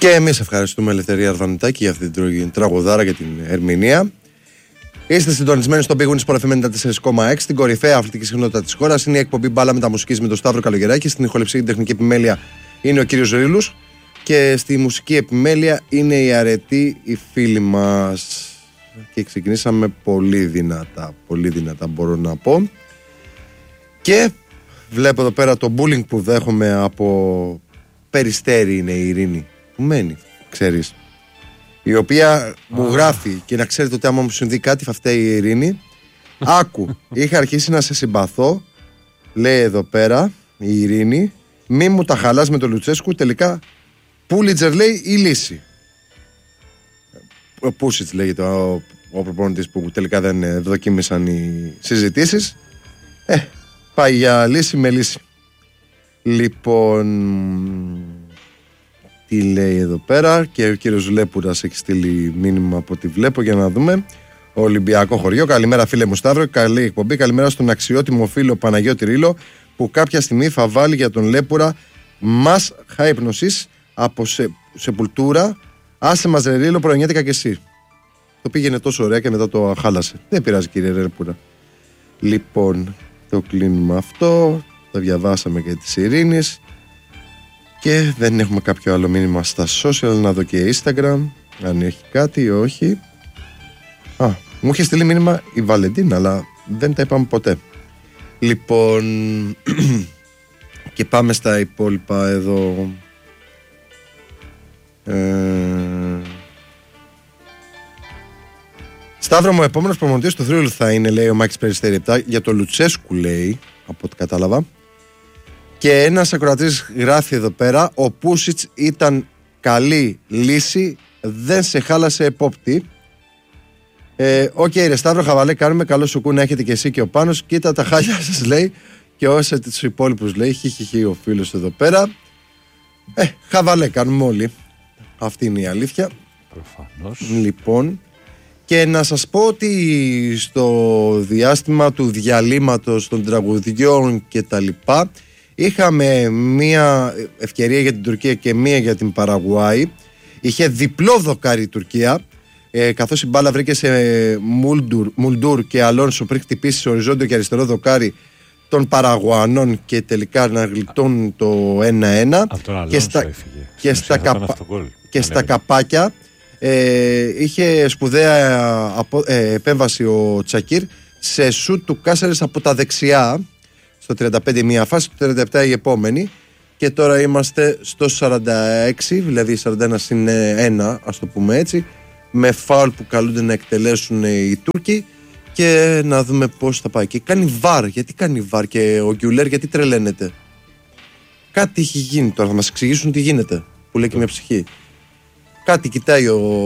Και εμείς ευχαριστούμε Ελευθερία Αρβανιτάκη για αυτή την τραγουδάρα και την ερμηνεία. Είστε συντονισμένοι στο Big Win Sport FM 94,6, την κορυφαία αθλητική συχνότητα της χώρας. Είναι η εκπομπή Μπάλα Μεταμουσικής με τον Σταύρο Καλογεράκη. Στην ηχοληψία και την τεχνική επιμέλεια είναι ο κύριος Ρήλους. Και στη μουσική επιμέλεια είναι η αρετή οι φίλοι μας. Και ξεκινήσαμε πολύ δυνατά μπορώ να πω. Και βλέπω εδώ πέρα το bullying που δέχομαι από Περιστέρι, είναι η Ειρήνη που μένει, ξέρεις, η οποία μου γράφει, και να ξέρετε ότι άμα μου συμβεί κάτι θα φταίει η Ειρήνη. Άκου, είχα αρχίσει να σε συμπαθώ, λέει εδώ πέρα η Ειρήνη, μη μου τα χαλάς με τον Λουτσέσκου, τελικά Πούλιτζερ λέει η λύση. Ο Πούσιτς λέγεται ο προπονητής που τελικά δεν δοκίμησαν οι συζητήσεις. Πάει για λύση με λύση. Λοιπόν, τι λέει εδώ πέρα, και ο κύριος Λέπουρας έχει στείλει μήνυμα από ό,τι βλέπω, για να δούμε. Ολυμπιακό χωριό, καλημέρα φίλε μου Σταύρο, καλή εκπομπή, καλημέρα στον αξιότιμο φίλο Παναγιώτη Ρήλο, που κάποια στιγμή θα βάλει για τον Λέπουρα μας χάιπνωσης από σεπουλτούρα. Άσε μας ρε Ρήλο, προενιάτικα και εσύ. Το πήγαινε τόσο ωραία και μετά το χάλασε. Δεν πειράζει κύριε Λέπουρα. Λοιπόν, το κλείνουμε αυτό. Το διαβάσαμε και της Ειρήνης. Και δεν έχουμε κάποιο άλλο μήνυμα στα social. Να δω και Instagram αν έχει κάτι ή όχι. Μου είχε στείλει μήνυμα η Βαλεντίνα, αλλά δεν τα είπαμε ποτέ. Λοιπόν, και πάμε στα υπόλοιπα εδώ. Σταύρο μου, ο επόμενος προπονητής του Θρύλου θα είναι, λέει ο Μάκης Περιστέρη 7, για το Λουτσέσκου, λέει, από ό,τι κατάλαβα. Και ένας ακροατής γράφει εδώ πέρα, ο Πούσιτς ήταν καλή λύση, δεν σε χάλασε επόπτη. Οκ, ρε Σταύρο, χαβαλέ κάνουμε, καλό σου κου να έχετε και εσύ και ο Πάνος, κοίτα τα χάλια σας, λέει, και όσα τους υπόλοιπους, λέει, χιχιχι ο φίλος εδώ πέρα. Χαβαλέ κάνουμε όλοι, αυτή είναι η αλήθεια. Προφανώς. Λοιπόν, και να σας πω ότι στο διάστημα του διαλύματος των τραγουδιών και τα λοιπά, είχαμε μία ευκαιρία για την Τουρκία και μία για την Παραγουάη. Είχε διπλό δοκάρι η Τουρκία, καθώς η μπάλα βρήκε σε Μουλντούρ και Αλόνσο πριν χτυπήσει σε οριζόντιο και αριστερό δοκάρι των Παραγουανών και τελικά να γλιτώνουν το 1-1. Και στα καπάκια είχε σπουδαία επέμβαση ο Τσακίρ σε σουτ του Κάσερες από τα δεξιά. Στο 35 μία φάση, στο 37 η επόμενη. Και τώρα είμαστε στο 46, δηλαδή 41 συν 1, ας το πούμε έτσι, με φάουλ που καλούνται να εκτελέσουν οι Τούρκοι. Και να δούμε πώς θα πάει. Και κάνει βαρ. Γιατί κάνει βαρ? Και ο Γκιουλέρ γιατί τρελαίνεται? Κάτι έχει γίνει τώρα. Θα μας εξηγήσουν τι γίνεται, που λέει και μια ψυχή. Κάτι κοιτάει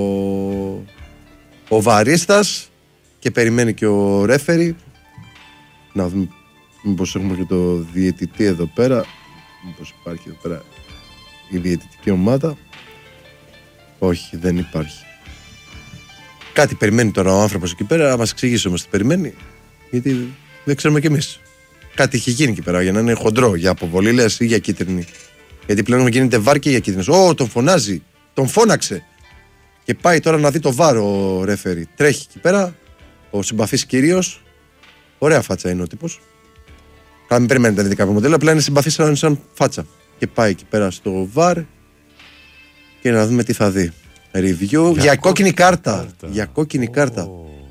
ο βαρίστας και περιμένει και ο ρέφερι. Να δούμε μήπως έχουμε και το διαιτητή εδώ πέρα. Μήπως υπάρχει εδώ πέρα η διαιτητική ομάδα. Όχι, δεν υπάρχει. Κάτι περιμένει τώρα ο άνθρωπος εκεί πέρα, να μας εξηγήσει όμως τι περιμένει, γιατί δεν ξέρουμε κι εμείς. Κάτι έχει γίνει εκεί πέρα για να είναι χοντρό, για αποβολή λες ή για κίτρινη. Γιατί πλέον γίνεται βάρ και για κίτρινες. Τον φωνάζει, τον φώναξε. Και πάει τώρα να δει το βάρ ο ρέφερι. Τρέχει εκεί πέρα, ο συμπαθής κύριος. Ωραία φάτσα είναι ο τύπος. Μην περιμένετε να δείτε κάποιο μοντέλο, απλά είναι συμπαθής σαν φάτσα. Και πάει εκεί πέρα στο βάρ και να δούμε τι θα δει. Review για κόκκινη κάρτα. Για κόκκινη κάρτα.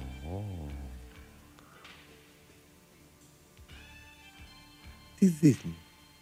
Τι δείχνει?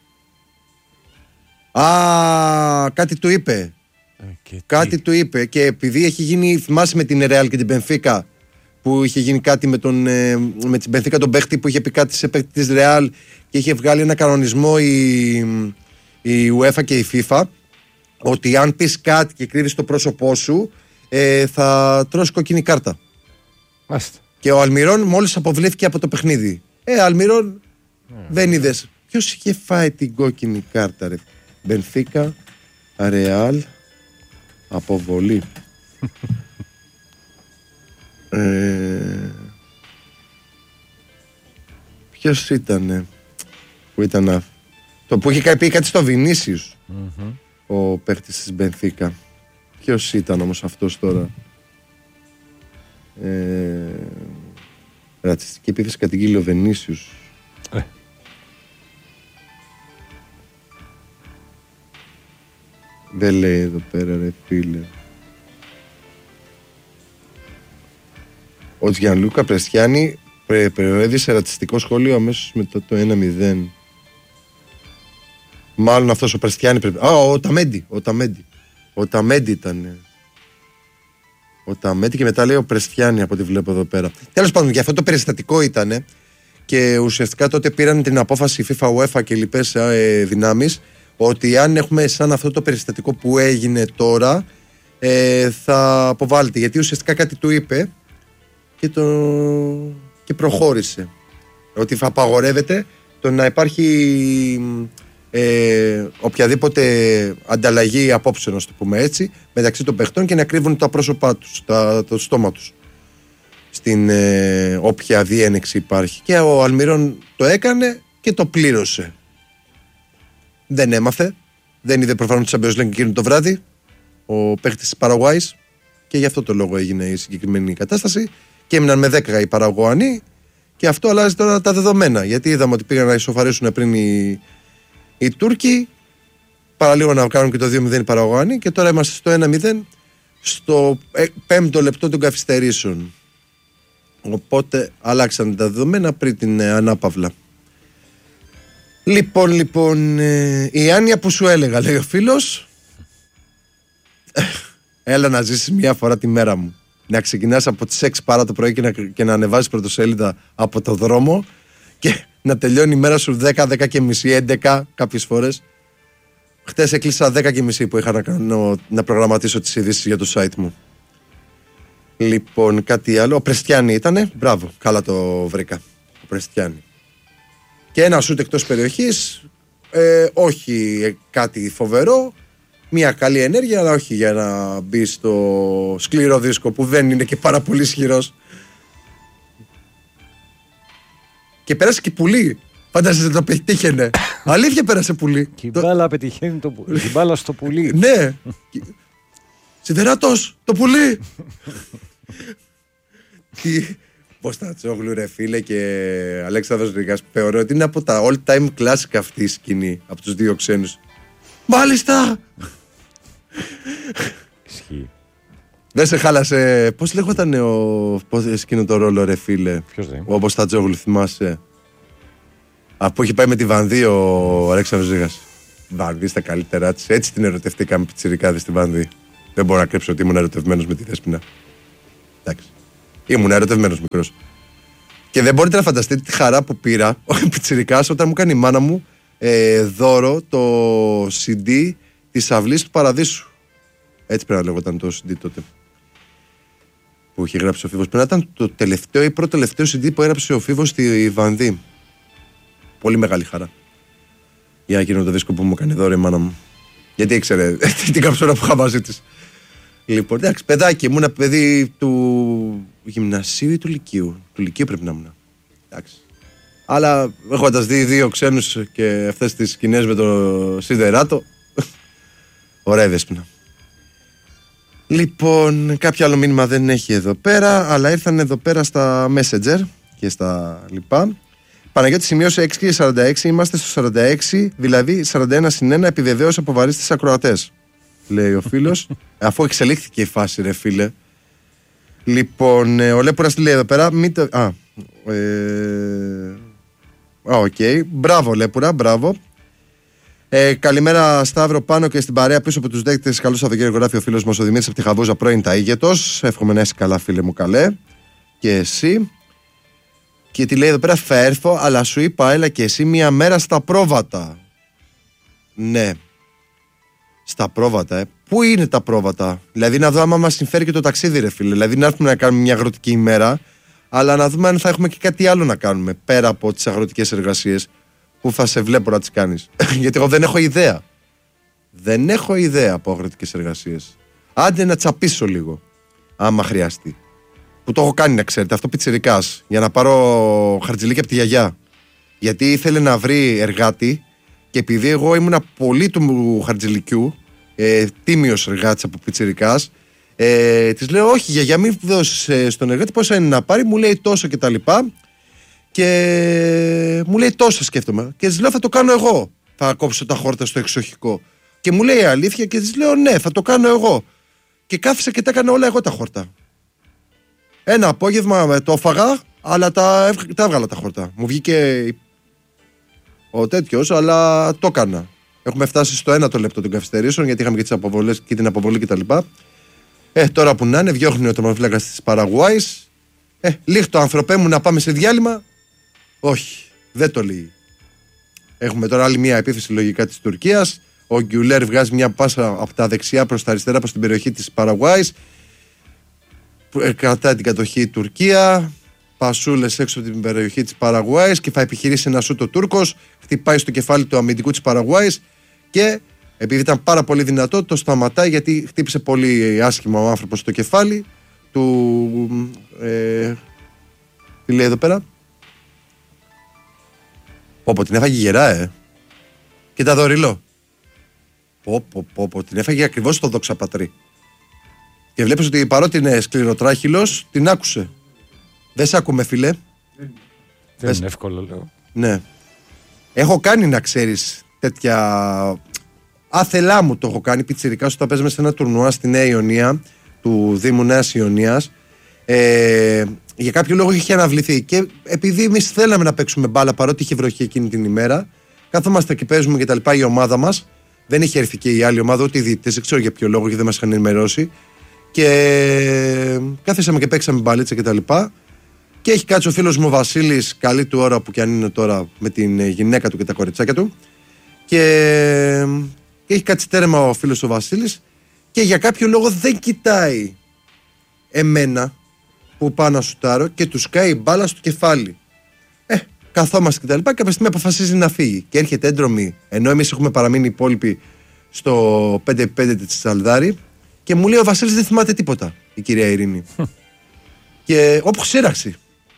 Κάτι του είπε. Κάτι του είπε. Και επειδή έχει γίνει, θυμάσαι με την Ρεάλ και την Μπενφίκα, που είχε γίνει κάτι με την Μπενφίκα τον παίχτη, που είχε πει κάτι σε παίχτη της Ρεάλ και είχε βγάλει ένα κανονισμό η UEFA και η FIFA, ότι αν πεις κάτι και κρύβεις το πρόσωπό σου, θα τρως κόκκινη κάρτα. Μάλιστα. Και ο Αλμυρών μόλις αποβλήθηκε από το παιχνίδι. Αλμυρών, δεν είδες? Ποιος είχε φάει την κόκκινη κάρτα, ρε? Μπενφίκα, Ρεάλ, αποβολή. Ποιος ήτανε που ήταν το που είχε πει κάτι στο Βινίσιους, ο παίχτης της Μπενφίκα? Ποιος ήταν όμως αυτός τώρα? Ρατσιστική επίθεση κατηγγείλει ο Βενίσιους. Δεν λέει εδώ πέρα, ρε φίλε. Ο Τζιανλούκα Πρεστιάνη προέδισε ρατσιστικό σχόλιο αμέσως μετά το 1-0. Μάλλον αυτός ο Πρεστιάνη πρέπει. Ο Ταμέντι ήταν. Ο Ταμέντι και μετά λέει ο Πρεστιάνη από ό,τι βλέπω εδώ πέρα. Τέλος πάντων, για αυτό το περιστατικό ήταν και ουσιαστικά τότε πήραν την απόφαση FIFA, UEFA και λοιπές δυνάμεις ότι αν έχουμε σαν αυτό το περιστατικό που έγινε τώρα θα αποβάλλεται. Γιατί ουσιαστικά κάτι του είπε και προχώρησε. Ότι θα απαγορεύεται το να υπάρχει οποιαδήποτε ανταλλαγή απόψεων, να το πούμε έτσι, μεταξύ των παιχτών και να κρύβουν τα πρόσωπά τους, το στόμα τους στην όποια διένεξη υπάρχει. Και ο Αλμυρών το έκανε και το πλήρωσε. Δεν έμαθε, δεν είδε προφανώς το Champions League εκείνο το βράδυ ο παίχτης της Παραγουάης και γι' αυτό το λόγο έγινε η συγκεκριμένη κατάσταση και έμειναν με 10 οι Παραγουανοί και αυτό αλλάζει τώρα τα δεδομένα, γιατί είδαμε ότι πήγαν να ισοφαρίσουν πριν οι Τούρκοι, παραλίγο να κάνουν και το 2-0 οι Παραγουανοί και τώρα είμαστε στο 1-0 στο 5ο λεπτό των καθυστερήσεων. Οπότε αλλάξαν τα δεδομένα πριν την ανάπαυλα. Λοιπόν, η άνοια που σου έλεγα, λέει ο φίλος, έλα να ζήσεις μια φορά τη μέρα μου. Να ξεκινάς από τις 6 παρά το πρωί και να ανεβάζεις πρωτοσέλιδα από το δρόμο και να τελειώνει η μέρα σου 10, 10 και μισή, 11 κάποιες φορές. Χτες έκλεισα 10 και μισή που είχα να προγραμματίσω τις ειδήσεις για το site μου. Λοιπόν, κάτι άλλο. Ο Πρεστιάνη ήτανε. Μπράβο, καλά το βρήκα. Ο Πρεστιάνη. Και ένα σούτ εκτός περιοχής. Όχι κάτι φοβερό. Μια καλή ενέργεια, αλλά όχι για να μπει στο σκληρό δίσκο που δεν είναι και πάρα πολύ ισχυρός. Και πέρασε και πουλί. Φαντάζεσαι το πετύχαινε. Αλήθεια πέρασε πουλί. Και η μπάλα πετυχαίνει την μπάλα στο πουλί. Ναι. Σιδεράτος, το πουλί. Ποστατσόγλου ρε φίλε και Αλέξανδρος Ρηγάς. Θεωρώ ότι είναι από τα all time classic αυτή η σκηνή από τους δύο ξένους. Μάλιστα. Ισχύει. Δεν σε χάλασε. Πώς λέγονταν εκείνο το ρόλο ρε φίλε? Ποιος δεν? Ο Ποστατσόγλου, θυμάσαι? Από είχε πάει με τη Βανδύ ο Αλέξανδρος Ρηγάς. Βανδύ στα καλύτερά της. Έτσι την ερωτευτήκαμε πιτσιρικάδες στη Βανδύ. Δεν μπορώ να κρύψω ότι ήμουν ερωτευμένος με τη Δέσποινα. Εντάξει. Ήμουν ερωτευμένος μικρός. Και δεν μπορείτε να φανταστείτε τη χαρά που πήρα ο πιτσιρικάς όταν μου κάνει η μάνα μου δώρο το CD της Αυλής του Παραδείσου. Έτσι πρέπει να λέγονταν το CD τότε. Που είχε γράψει ο Φίβος. Πρέπει να ήταν το τελευταίο ή πρώτο τελευταίο CD που έγραψε ο Φίβος στη Βανδύ. Πολύ μεγάλη χαρά. Για εκείνο το δίσκο που μου έκανε δώρο η μάνα μου. Γιατί ήξερε την καψούρα που είχα μαζί της. Λοιπόν, εντάξει, παιδάκι, ήμουν ένα παιδί του γυμνασίου ή του λυκείου. Του λυκείου πρέπει να ήμουν. Εντάξει. Αλλά έχοντας δει δύο ξένους και αυτές τις σκηνές με το Σιδεράτο. Ωραία Δέσποινα. Λοιπόν, κάποιο άλλο μήνυμα δεν έχει εδώ πέρα, αλλά ήρθαν εδώ πέρα στα Messenger και στα λοιπά. Παναγιώτη σημείωσε 6 και 46, είμαστε στο 46, δηλαδή 41-1 επιβεβαίωσε από βαρύστες ακροατές. Λέει ο φίλος, αφού εξελίχθηκε η φάση ρε φίλε. Λοιπόν, ο Λέπουρας λέει εδώ πέρα, οκ, μπράβο Λέπουρα, μπράβο. Καλημέρα Σταύρο πάνω και στην παρέα πίσω από τους δέκτες. Καλό Σαββατοκύριακο, γράφει ο φίλος μας ο Δημήτρης από τη Χαβούζα, πρώην Ταΐγετος. Εύχομαι να είσαι καλά φίλε μου, καλέ. Και εσύ. Και τι λέει εδώ πέρα, θα έρθω, αλλά σου είπα έλα και εσύ μια μέρα στα πρόβατα. Ναι. Στα πρόβατα, Πού είναι τα πρόβατα? Δηλαδή να δω άμα μας συμφέρει και το ταξίδι ρε φίλε. Δηλαδή να έρθουμε να κάνουμε μια αγροτική ημέρα, αλλά να δούμε αν θα έχουμε και κάτι άλλο να κάνουμε πέρα από τις αγροτικές εργασίες που θα σε βλέπω να τις κάνεις. Γιατί εγώ δεν έχω ιδέα. Δεν έχω ιδέα από αγροτικές εργασίες. Άντε να τσαπίσω λίγο, άμα χρειαστεί. Που το έχω κάνει να ξέρετε, αυτό πιτσιρικάς, για να πάρω χαρτζηλίκι από τη γιαγιά. Γιατί ήθελε να βρει εργάτη και επειδή εγώ ήμουνα πολύ του χαρτζηλικιού, τίμιος εργάτης από πιτσιρικάς. Της λέω, όχι γιαγιά, μην δώσεις στον εργάτη, πόσα είναι να πάρει, μου λέει τόσο και τα λοιπά. Και μου λέει τόσα σκέφτομαι. Και της λέω, θα το κάνω εγώ. Θα κόψω τα χόρτα στο εξοχικό. Και μου λέει αλήθεια και της λέω, ναι, θα το κάνω εγώ. Και κάθισα και τα έκανα όλα εγώ τα χόρτα. Ένα απόγευμα το έφαγα, αλλά τα έβγαλα τα χόρτα. Μου βγήκε ο τέτοιος, αλλά το έκανα. Έχουμε φτάσει στο 1 λεπτό των καθυστερήσεων, γιατί είχαμε και τις αποβολές και την αποβολή κτλ. Τώρα που να είναι, διώχνει ο τερματοφύλακας της Παραγουάης. Λίχτω, ανθρωπέ μου, να πάμε σε διάλειμμα. Όχι, δεν το λέει. Έχουμε τώρα άλλη μια επίθεση λογικά της Τουρκίας. Ο Γκιουλέρ βγάζει μια πάσα από τα δεξιά προς τα αριστερά προς την περιοχή της Παραγουάης. Κρατάει την κατοχή η Τουρκία. Πασούλες έξω από την περιοχή της Παραγουάης και θα επιχειρήσει ένα σούτ ο Τούρκος. Χτυπάει στο κεφάλι του αμυντικού της Παραγουάης και επειδή ήταν πάρα πολύ δυνατό, το σταματάει γιατί χτύπησε πολύ άσχημα ο άνθρωπος στο κεφάλι του. Τι λέει εδώ πέρα. Πω, την έφαγε γερά, Και τα δωρηλό. Πω, την έφαγε ακριβώς στο δοξαπατρί. Και βλέπεις ότι παρότι είναι σκληροτράχυλος, την άκουσε. Δεν σ' ακούμε, φίλε. Δεν είναι εύκολο, λέω. Ναι. Έχω κάνει, να ξέρεις, τέτοια. Άθελά μου το έχω κάνει πιτσιρικά όταν παίζαμε σε ένα τουρνουά στη Νέα Ιωνία, του Δήμου Νέας Ιωνίας. Για κάποιο λόγο είχε αναβληθεί. Και επειδή εμείς θέλαμε να παίξουμε μπάλα, παρότι είχε βροχή εκείνη την ημέρα, κάθομαστε και παίζουμε και τα λοιπά. Η ομάδα μας δεν είχε έρθει και η άλλη ομάδα, ούτε οι διαιτητές, δεν ξέρω για ποιο λόγο, γιατί δεν μας είχαν ενημερώσει. Και κάθισαμε και παίξαμε μπαλίτσα και τα λοιπά. Και έχει κάτσει ο φίλος μου ο Βασίλης, καλή του ώρα που κι αν είναι τώρα, με την γυναίκα του και τα κοριτσάκια του. Και έχει κάτσει τέρμα ο φίλος ο Βασίλης και για κάποιο λόγο δεν κοιτάει εμένα που πάω να σουτάρω και του σκάει μπάλα στο κεφάλι. Καθόμαστε και τα λοιπά και κάποια στιγμή αποφασίζει να φύγει. Και έρχεται έντρομη, ενώ εμείς έχουμε παραμείνει οι υπόλοιποι στο 5x5 της Σαλδάρη και μου λέει ο Βασίλης δεν θυμάται τίποτα, η κυρία Ειρήνη. Και όπου σύραξε.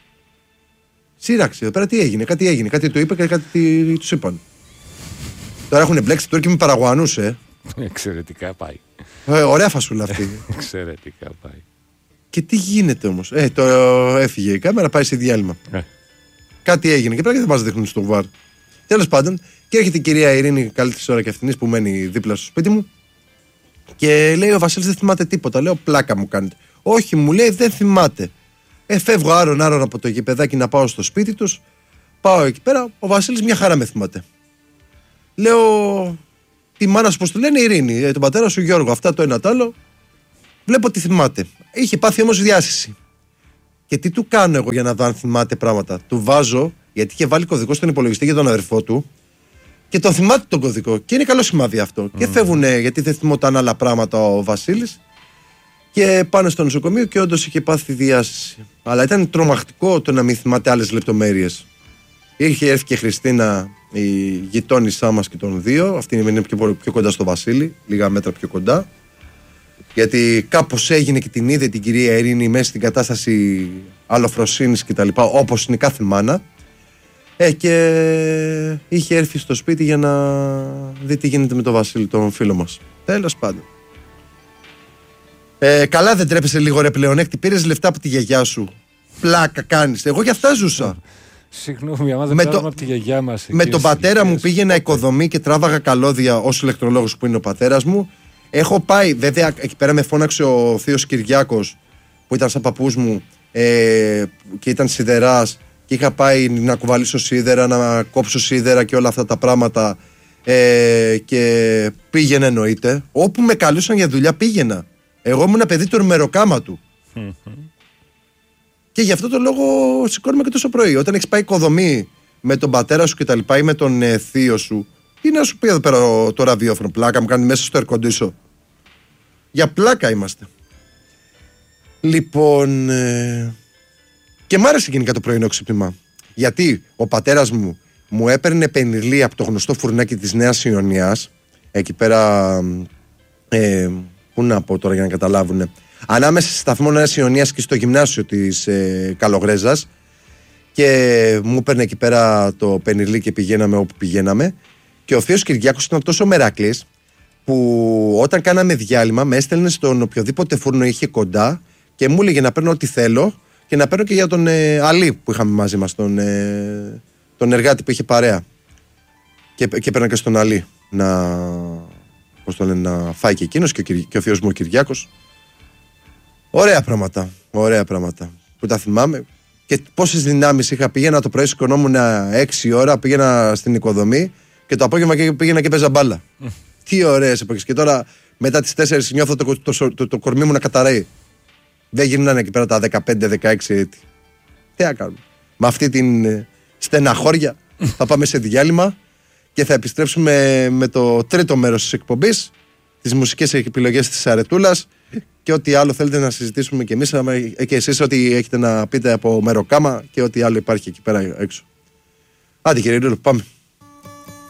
Εδώ πέρα τι έγινε, κάτι του είπε και κάτι τους είπαν. Τώρα έχουν μπλέξει Τούρκοι με Παραγουανούς, Εξαιρετικά πάει. Ωραία φασούλα αυτή. Εξαιρετικά πάει. Και τι γίνεται όμως. Το έφυγε η κάμερα, πάει σε διάλειμμα. Κάτι έγινε και πρέπει να μας δείχνουν στο βαρ. Τέλος πάντων, και έρχεται η κυρία Ειρήνη, καλή της ώρα και αυτινής που μένει δίπλα στο σπίτι μου. Και λέει ο Βασίλης δεν θυμάται τίποτα. Λέω πλάκα μου κάνετε. Όχι, μου λέει δεν θυμάται. Φεύγω άρον από το γηπεδάκι να πάω στο σπίτι τους. Πάω εκεί πέρα, ο Βασίλης μια χαρά με θυμάται. Λέω, τη μάνα σου πώς του λένε, Ειρήνη, τον πατέρα σου Γιώργο, αυτά το ένα το άλλο. Βλέπω ότι θυμάται. Είχε πάθει όμως διάσηση. Και τι του κάνω εγώ για να δω αν θυμάται πράγματα. Του βάζω, γιατί είχε βάλει κωδικό στον υπολογιστή για τον αδερφό του και τον θυμάται τον κωδικό. Και είναι καλό σημάδι αυτό. Και φεύγουνε, γιατί δεν θυμόταν άλλα πράγματα ο Βασίλης. Και πάνε στο νοσοκομείο και όντως είχε πάθει διάσηση. Αλλά ήταν τρομακτικό το να μην θυμάται άλλες λεπτομέρειες. Είχε έρθει και η Χριστίνα, η γειτόνισά μας και των δύο. Αυτή είναι πιο κοντά στο Βασίλη, λίγα μέτρα πιο κοντά. Γιατί κάπως έγινε και την είδε την κυρία Ειρήνη μέσα στην κατάσταση αλλοφροσύνης κτλ. Όπως είναι κάθε μάνα. Και είχε έρθει στο σπίτι για να δει τι γίνεται με τον Βασίλη, τον φίλο μας. Τέλος πάντων. Καλά δεν τρέπεσαι λίγο ρε πλεονέκτη, πήρες λεφτά από τη γιαγιά σου. Πλάκα κάνεις. Εγώ για αυτά ζούσα. Συγγνώμη, άμα δεν πάρουμε από τη γιαγιά μας. Με τον πατέρα μου πήγαινα οικοδομή και τράβαγα καλώδια ως ηλεκτρολόγος που είναι ο πατέρας μου. Έχω πάει, βέβαια εκεί πέρα με φώναξε ο θείος Κυριάκος που ήταν σαν παππούς μου και ήταν σιδεράς και είχα πάει να κουβαλήσω σίδερα, να κόψω σίδερα και όλα αυτά τα πράγματα και πήγαινα εννοείται. Όπου με καλούσαν για δουλειά πήγαινα. Εγώ ήμουν παιδί του μεροκάματου. Και γι' αυτό το λόγο σηκώνουμε και τόσο πρωί. Όταν έχεις πάει οικοδομή με τον πατέρα σου και τα λοιπά ή με τον θείο σου, τι να σου πει εδώ πέρα το ραδιόφωνο, πλάκα μου κάνει μέσα στο air condition. Για πλάκα είμαστε. Λοιπόν, και μ' άρεσε γενικά το πρωινό ξύπνημα. Γιατί ο πατέρας μου έπαιρνε πενιλί από το γνωστό φουρνάκι της Νέας Ιωνίας. Εκεί πέρα, πού να πω τώρα για να καταλάβουνε. Ανάμεσα στη σταθμό Νέας Ιωνίας και στο γυμνάσιο της Καλογρέζας. Και μου έπαιρνε εκεί πέρα το πενιλί και πηγαίναμε όπου πηγαίναμε. Και ο θείος Κυριάκος ήταν τόσο μερακλής που όταν κάναμε διάλειμμα με έστελνε στον οποιοδήποτε φούρνο είχε κοντά και μου έλεγε να παίρνω ό,τι θέλω και να παίρνω και για τον Αλή που είχαμε μαζί μας, τον εργάτη που είχε παρέα. Και παίρνα και στον Αλή να φάει και εκείνος και ο θείος μου ο Κυριάκος. Ωραία πράγματα που τα θυμάμαι. Και πόσες δυνάμεις είχα. Πήγαινα το πρωί, σηκωνόμουν 6 ώρα, πήγαινα στην οικοδομή και το απόγευμα πήγαινα και παίζα μπάλα. Τι ωραίες εποχές. Και τώρα μετά τις 4 νιώθω το κορμί μου να καταραίει. Δεν γυρνάνε εκεί πέρα τα 15-16 έτη. Τι να κάνουμε. Με αυτή την στεναχώρια θα πάμε σε διάλειμμα και θα επιστρέψουμε με το τρίτο μέρος της εκπομπής, τις μουσικές επιλογές της Αρετούλας και ό,τι άλλο θέλετε να συζητήσουμε και εμείς και εσείς ό,τι έχετε να πείτε από Μεροκάμα και ό,τι άλλο υπάρχει εκεί πέρα έξω. Άντε κύριε Ρούλου, πάμε.